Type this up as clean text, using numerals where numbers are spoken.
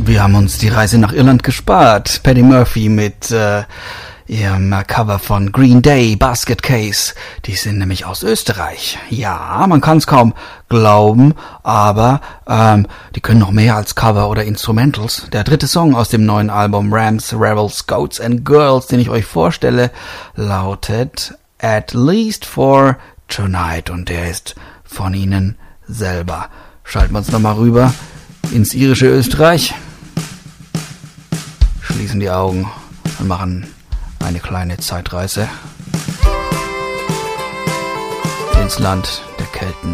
Wir haben uns die Reise nach Irland gespart. Paddy Murphy mit ihrem Cover von Green Day, Basket Case. Die sind nämlich aus Österreich. Ja, man kann es kaum glauben, aber die können noch mehr als Cover oder Instrumentals. Der dritte Song aus dem neuen Album Rams, Rebels, Goats and Girls, den ich euch vorstelle, lautet At Least for Tonight und der ist von ihnen selber. Schalten wir uns nochmal rüber ins irische Österreich, schließen die Augen und machen eine kleine Zeitreise ins Land der Kelten.